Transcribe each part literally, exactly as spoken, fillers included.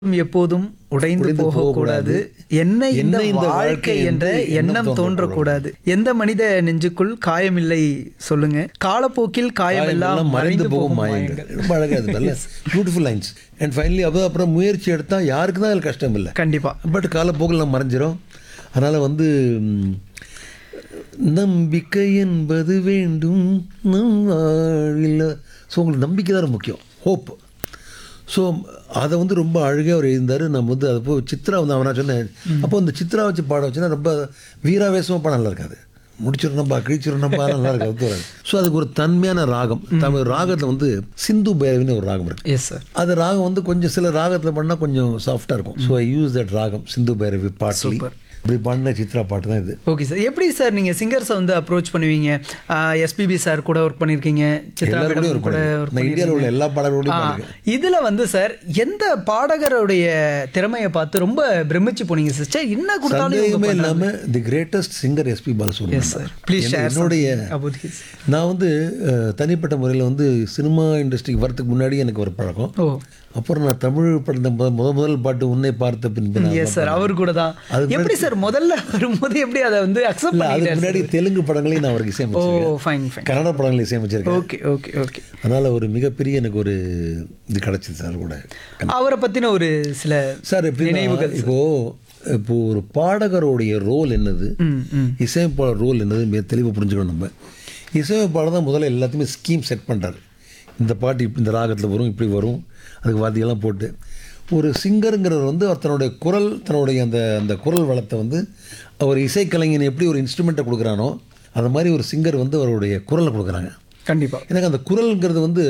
எப்போதும் உடைந்து உடைந்து போகக்கூடாது. போகக்கூடாது. என்ன இந்த என்ன இந்த வாழ்க்கை வாழ்க்கை என்ற என்று எண்ணம் எண்ணம் தோன்றக்கூடாது. எந்த மனித நெஞ்சுக்குள் காயமில்லை சொல்லுங்க. காலப்போக்கில் காயமெல்லாம் காயமெல்லாம் மறைந்து மறைந்து போகும் போகும் மாயங்கள். மாயங்கள். ரொம்ப அழகா இது நல்ல பியூட்டிஃபுல் லைன்ஸ். அண்ட் ஃபைனலி அப்போ அப்புறம் முயற்சி எடுத்தால் யாருக்கு தான் அதில் கஷ்டம் இல்லை. கண்டிப்பா. பட் காலப்போக்கில் நம்ம மறைஞ்சிரும். அதனால் வந்து ம், நம்பிக்கை என்பது வேண்டும் நம் வாழ்வில். ஸோ உங்களுக்கு நம்பிக்கை தான் முக்கியம், ஹோப். ஸோ அதை வந்து ரொம்ப அழகாக அவர் எழுந்தார். நம்ம வந்து அதை போய் சித்ரா வந்து அவன் நான் சொன்னேன், அப்போ அந்த சித்ரா வச்சு பாட வச்சுன்னா ரொம்ப வீராவேசமாக பாட நல்லா இருக்காது. முடிச்சிடணும்பா கிழிச்சிடணும்பா நல்லா இருக்காது. ஸோ அதுக்கு ஒரு தன்மையான ராகம், தமிழ் ராகத்தில் வந்து சிந்து பைரவின்னு ஒரு ராகம் இருக்குது. Yes sir. அது ராகம் வந்து கொஞ்சம் சில ராகத்தில் பண்ணால் கொஞ்சம் சாஃப்டாக இருக்கும். ஸோ ஐ யூஸ் தட் ராகம் சிந்து பைரவி பாட்டு. இப்படி பாடின சித்ரா பாட்டு தான் இது. Okay sir. எப்படி சார் நீங்கள் சிங்கர்ஸை வந்து அப்ரோச் பண்ணுவீங்க? எஸ்பிபி சார் கூட ஒர்க் பண்ணியிருக்கீங்க, சித்ரா எல்லாரும் கூடயும் மேடம் work கூட பண்ணிருக்கேன். ஒர்க் நான் இந்தியாவில் உள்ள எல்லா பாடல்களோடையும் ஆ, பாடிருக்கேன். இதுல வந்து சார் எந்த பாடகருடைய திறமையை பார்த்து ரொம்ப பிரமிச்சு போனீங்க சிஸ்டர்? என்ன கொடுத்தாலும் இவங்க சந்தேகமே பண்றாங்க. இல்லாமல் the greatest singer SP Yes, Balasubramanian. sir. Please share என்னுடைய something about his. நான் வந்து அஹ், தனிப்பட்ட முறையில் வந்து சினிமா இண்டஸ்ட்ரிக்கு வரதுக்கு முன்னாடி எனக்கு ஒரு பழக்கம். ஓ அப்புறம் நான் தமிழ் படத்த முத முத முதல் பாட்டு உன்னை பார்த்த பின்பு நான் எஸ் சார். அவர் கூட தான். அதுக்கு எப்படி சார் முதல்ல வரும்போது எப்படி அதை வந்து அக்செப்ட் இல்லை, அதுக்கு பண்ணிட்டாரு? முன்னாடி தெலுங்கு படங்களையும் நான் அவருக்கு ஓ இசையமைச்சிருக்கேன், ஃபைன் ஃபைன். கன்னட படங்களையும் இசையமைச்சிருக்கேன். Okay okay okay. அதனால் ஒரு மிகப்பெரிய எனக்கு ஒரு இது கிடச்சிது சார் கூட. அவரை பத்தின ஒரு சில சார் எப்படி நினைவுகள். இப்போ இப்போ ஒரு பாடகருடைய ரோல் என்னது, ம் ம் இசையமைப்பாளர் ரோல் என்னது மிக தெளிவாக புரிஞ்சுக்கணும். நம்ம இசையமைப்பாளர் தான் முதல்ல எல்லாத்தையுமே ஸ்கீம் செட் பண்ணுறாரு. இந்த பாட்டு இப்படி இந்த ராகத்தில் வரும், இப்படி வரும், அதுக்கு வாத்தியெல்லாம் போட்டு. ஒரு சிங்கருங்கிறவர் வந்து அவர் தன்னுடைய குரல் தன்னுடைய அந்த அந்த குரல் வளத்தை வந்து அவர் இசைக்கலைஞன் எப்படி ஒரு இன்ஸ்ட்ருமெண்ட்டை கொடுக்குறானோ அது மாதிரி ஒரு சிங்கர் வந்து அவருடைய குரலை கொடுக்குறாங்க. கண்டிப்பா. எனக்கு அந்த குரல்ங்கிறது வந்து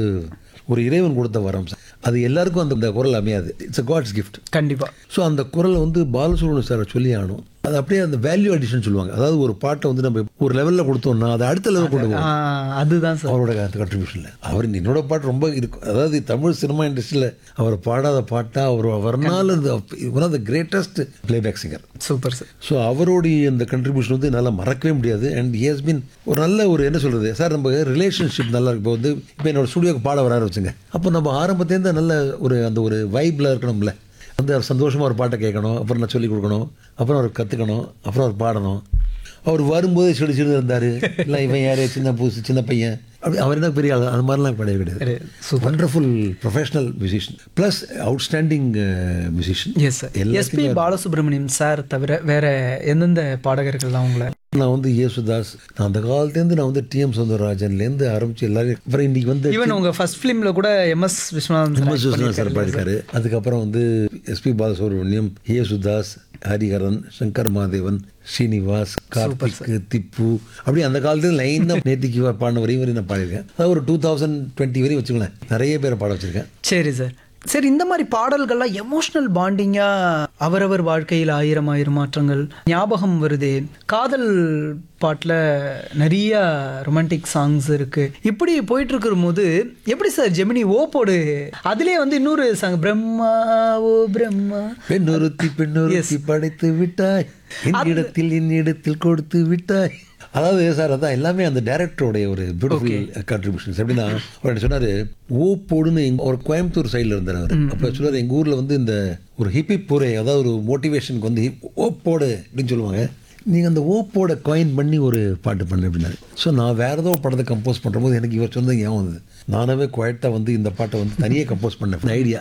ஒரு இறைவன் கொடுத்த வரம் சார். அது எல்லாருக்கும் அந்த அந்த குரல் அமையாது. It's a God's gift. கண்டிப்பா. ஸோ அந்த குரலை வந்து பாலசுப்ரமணியம் சாரை சொல்லி ஆகணும். அது அப்படியே அந்த வேல்யூ அடிஷன் சொல்லுவாங்க. அதாவது ஒரு பாட்டை வந்து நம்ம ஒரு லெவலில் கொடுத்தோம்னா அதை அடுத்த லெவல் கொண்டு போகும். ஆ, அதுதான் சார் அவரோட கண்ட்ரிபியூஷனில் அவர் என்னோட பாட்டு ரொம்ப இருக்கும். அதாவது தமிழ் சினிமா இண்டஸ்ட்ரியில் அவர் பாடாத பாட்டாக அவர் அவர்னால one of the greatest playback singer. Super sir. So அவருடைய அந்த கண்ட்ரிபியூஷன் வந்து என்னால் மறக்கவே முடியாது. அண்ட் ஹி ஹஸ் பீன் ஒரு நல்ல ஒரு என்ன சொல்கிறது சார், நம்ம ரிலேஷன்ஷிப் நல்லா இருக்கும். இப்போ வந்து இப்போ என்னோட ஸ்டுடியோக்கு பாட வராரு வச்சுங்க, அப்போ நம்ம ஆரம்பத்துலேருந்து நல்ல ஒரு அந்த ஒரு வைப்பில் இருக்கணும்ல. வந்து அவர் சந்தோஷமாக ஒரு பாட்டை கேட்கணும், அப்புறம் நான் சொல்லிக் கொடுக்கணும், அப்புறம் அவர் கற்றுக்கணும், அப்புறம் அவர் பாடணும். அவர் வரும்போது சிடு சிடு இருந்தார், இல்லை இவன் யார் சின்ன பூசு சின்ன பையன் அப்படி அவர் என்ன பெரிய ஆள், அது மாதிரிலாம் கிடையவே கிடையாது. Wonderful professional musician plus outstanding musician. Yes sir. SP Balasubramaniam sir தவிர வேற எந்தெந்த பாடகர்கள்லாம் உங்களை? நான் வந்து யேசுதாஸ், நான் அந்த காலத்துலேருந்து நான் வந்து டிஎம் சௌந்தரராஜன்லேருந்து ஆரம்பிச்சு எல்லாரும் அப்புறம் இன்னைக்கு வந்து ஈவன் உங்க ஃபர்ஸ்ட் ஃபிலிம்ல கூட MS Viswanathan M S Viswanathan sir sir பாடிருக்காரு. அதுக்கப்புறம் வந்து எஸ்பி பாலசுப்ரமணியம், யேசுதாஸ், ஹரிஹரன், சங்கர் மாதேவன், ஸ்ரீனிவாஸ், கார்த்திக், திப்பு, அப்படி அந்த காலத்துல லைனாக நேத்திக்கு பாடின வரையும் வரையும் நான் பாடியிருக்கேன். அதாவது ஒரு டூ தௌசண்ட் டுவெண்ட்டி வரையும் வச்சுக்கோங்களேன், நிறைய பேரை பாட வச்சிருக்கேன். சரி சார். சரி, இந்த மாதிரி பாடல்கள்லாம் எமோஷனல் பாண்டிங்கா அவரவர் வாழ்க்கையில் ஆயிரம் ஆயிரம் மாற்றங்கள் ஞாபகம் வருது. காதல் பாட்டில் நிறைய ரொமான்டிக் சாங்ஸ் இருக்கு. இப்படி போயிட்டு இருக்கிற போது எப்படி சார் ஜெமினி ஓப்போடு அதுலேயே வந்து இன்னொரு சாங் பிரம்மா ஓ பிரம்மா பெண்ணொருத்தி பெண்ணொருத்தி படைத்து விட்டாய், என்னிடத்தில் என்னிடத்தில் கொடுத்து விட்டாய். அதாவது சார் அதான் எல்லாமே அந்த டைரக்டருடைய ஒரு பியூட்டிஃபுல் கான்ட்ரிபியூஷன்ஸ். எப்படின்னா அவர் சொன்னார் ஓப்போடுன்னு ஒரு கோயம்புத்தூர் சைடில் இருந்தார் அவர். அப்போ சொன்னார் எங்கள் ஊரில் வந்து இந்த ஒரு ஹிப்பி பூரே, அதாவது ஒரு மோட்டிவேஷனுக்கு வந்து ஓப்போடு அப்படின்னு சொல்லுவாங்க, நீங்கள் அந்த ஓப்போட காயின் பண்ணி ஒரு பாட்டு பண்ணு அப்படின்னாரு. ஸோ நான் வேறு ஏதோ படத்தை கம்போஸ் பண்ணுற போது எனக்கு இவர் சொன்னது ஞாபகம் வந்தது. நானாவே குவாய்ட்டாக வந்து இந்த பாட்டை வந்து தனியாக கம்போஸ் பண்ணேன். ஐடியா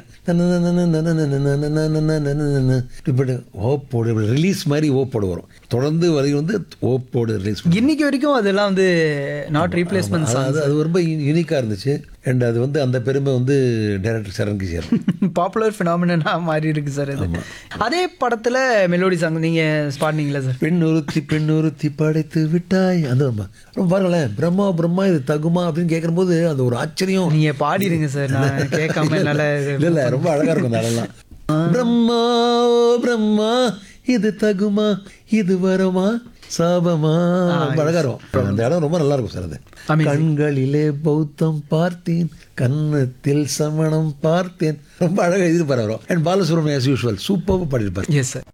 இப்படி ஓப்போடு ரிலீஸ் மாதிரி ஓப்போடு வரும், தொடர்ந்து வரை வந்து ஓப்போடு ரிலீஸ் இன்னைக்கு வரைக்கும் அதெல்லாம் வந்து நாட் ரீப்ளேஸ்மெண்ட் சாங். அது அது ரொம்ப யூனிக்காக இருந்துச்சு. அண்ட் அது வந்து அந்த பெருமை வந்து டைரக்டர் சரண்கி சேரும் பாப்புலர் ஃபினாமினா மாறி இருக்கு சார் அது. அதே படத்தில் மெலோடி சாங் நீங்கள் பாடினீங்களா சார்? பெண்ணொருத்தி பெண்ணொருத்தி படைத்து விட்டாய், அந்த ரொம்ப ரொம்ப பாருங்களேன், பிரம்மா பிரம்மா இது தகுமா அப்படின்னு கேட்கும்போது அந்த ஒரு ஆச்சரியம். நீங்கள் பாடிடுங்க சார், நான் கேட்காம என்னால். இல்லை இல்லை ரொம்ப அழகாக இருக்கும் அதெல்லாம். பிரம்மா ஓ பிரம்மா இது தகுமா இது வரமா சாபமா, ரொம்ப அழகா இருக்கும் அந்த இடம். ரொம்ப நல்லா இருக்கும் சார் அது. கண்களிலே பௌத்தம் பார்த்தேன், கன்னத்தில் சமணம் பார்த்தேன், ரொம்ப அழகாக எதிர்பார் வரும். அண்ட் பாலசுப்ரமணியம் ஆஸ் யூஷுவல் சூப்பராக பாடியிருப்பார். Yes sir.